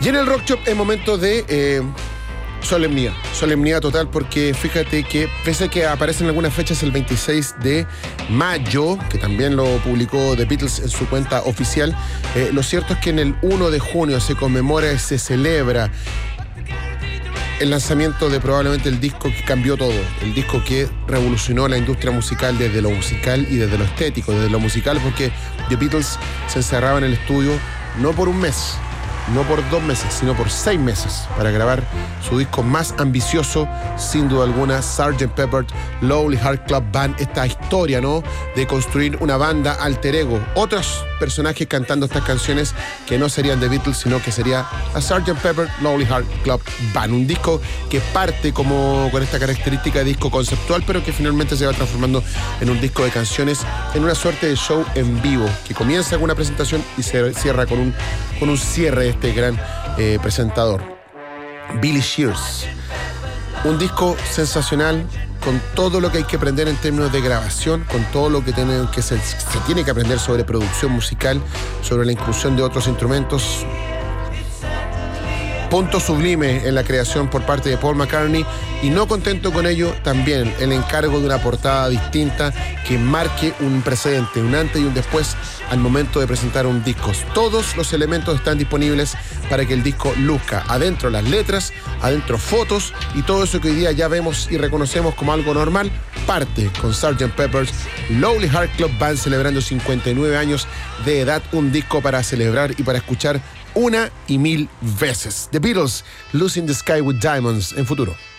Y en el Rock Shop es momento de solemnidad total, porque fíjate que pese a que aparecen algunas fechas el 26 de mayo, que también lo publicó The Beatles en su cuenta oficial, lo cierto es que en el 1 de junio se conmemora y se celebra el lanzamiento de probablemente el disco que cambió todo, el disco que revolucionó la industria musical desde lo musical y desde lo estético. Desde lo musical, porque The Beatles se encerraba en el estudio no por un mes, no por 2 meses, sino por 6 meses para grabar su disco más ambicioso, sin duda alguna, Sgt. Pepper's Lonely Hearts Club Band. Esta historia, ¿no?, de construir una banda alter ego, otros personajes cantando estas canciones que no serían The Beatles, sino que sería a Sgt. Pepper's Lonely Hearts Club Band. Un disco que parte como con esta característica de disco conceptual, pero que finalmente se va transformando en un disco de canciones, en una suerte de show en vivo, que comienza con una presentación y se cierra con un cierre de este gran presentador, Billy Shears. Un disco sensacional, con todo lo que hay que aprender en términos de grabación, con todo lo que se tiene que aprender sobre producción musical, sobre la inclusión de otros instrumentos. Punto sublime en la creación por parte de Paul McCartney, y no contento con ello, también el encargo de una portada distinta que marque un precedente, un antes y un después al momento de presentar un disco. Todos los elementos están disponibles para que el disco luzca. Adentro las letras, adentro fotos, y todo eso que hoy día ya vemos y reconocemos como algo normal, parte con Sgt. Pepper's Lonely Hearts Club Band celebrando 59 años de edad. Un disco para celebrar y para escuchar una y mil veces. The Beatles, Losing the Sky with Diamonds, en Futuro.